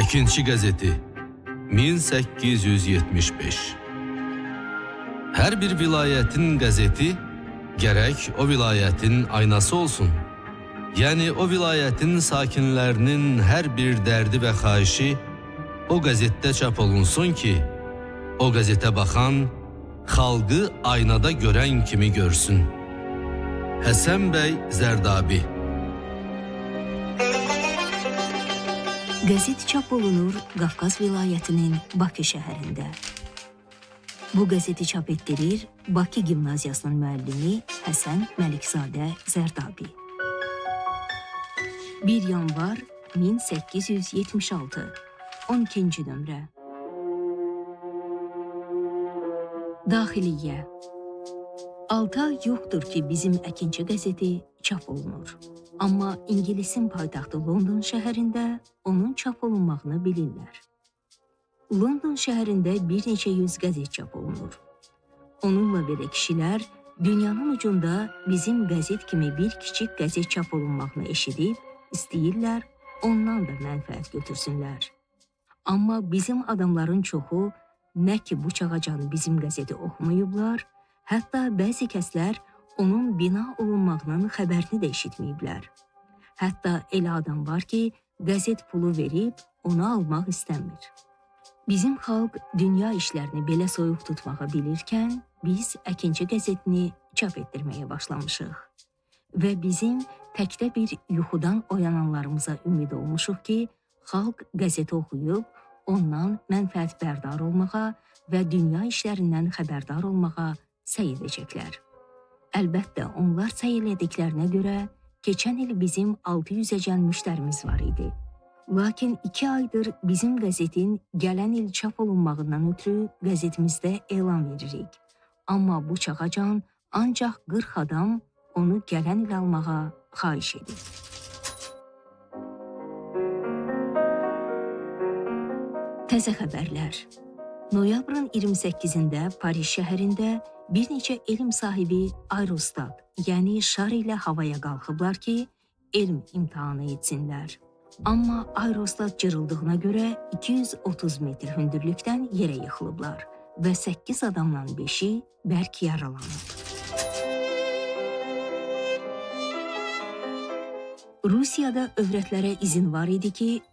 Əkinçi qəzeti 1875. Hər bir vilayətin qəzeti gərək o vilayətin aynası olsun. Yəni o vilayətin sakinlərinin hər bir dərdi və xahişi o qəzetdə çap olunsun ki, o qəzetə baxan xalqı aynada görən kimi görsün. Həsən bəy Zərdabi. Qəzet çap olunur Qafqaz vilayətinin Bakı şəhərində. Bu qəzeti çap etdirir Bakı Gimnaziyasının müəllimi Həsən Məlikzadə Zərdabi. 1 yanvar 1876, 12-ci nömrə. Daxiliyyə. 6 ay yoxdur ki, bizim Əkinçi qəzeti çap olunur. Amma İngilisin paytaxtı London şəhərində onun çap olunmağını bilirlər. London şəhərində bir neçə yüz qəzet çap olunur. Onunla belə kişilər dünyanın ucunda bizim qəzet kimi bir kiçik qəzet çap olunmağını eşidib, istəyirlər, ondan da mənfəət götürsünlər. Amma bizim adamların çoxu nə ki bu çağacan bizim qəzeti oxumayıblar, hətta bəzi kəslər onun bina olunmağının xəbərini də eşitməyiblər. Hətta elə adam var ki, qəzet pulu verib onu almaq istəmir. Bizim xalq dünya işlərini belə soyuq tutmağı bilirkən, biz Əkinçi qəzetini çap etdirməyə başlamışıq. Və bizim təkdə bir yuxudan oyananlarımıza ümid olmuşuq ki, xalq qəzeti oxuyub, ondan mənfəət bərdar olmağa və dünya işlərindən xəbərdar olmağa səy edəcəklər. Əlbəttə, onlar səy elədiklərinə görə keçən il bizim 600-əcən müştərimiz var idi. Lakin 2 aydır bizim qəzetin gələn il çap olunmağından ötürü qəzetimizdə elan veririk. Amma bu çağacan ancaq 40 adam onu gələn il almağa xahiş edir. Təzə xəbərlər. Noyabrın 28-də Paris şəhərində bir neçə elm sahibi aerostat, yəni şar ilə havaya qalxıblar ki, elm imtahanı etsinlər. Amma aerostat cırıldığına görə 230 metr hündürlükdən yerə yıxılıblar və 8 adamdan 5-i bərk yaralanıb. Rusiyada övrətlərə izin var idi ki,